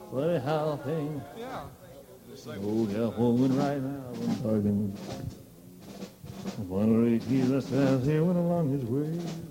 Funny how things. Yeah. Oh, yeah, woman right now, I'm talking. One of the keys that stands here went along his way.